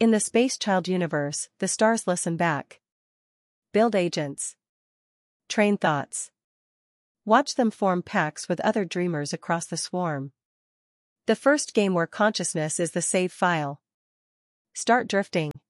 In the Space Child universe, the stars listen back. Build agents. Train thoughts. Watch them form packs with other dreamers across the swarm. The first game where consciousness is the save file. Start drifting.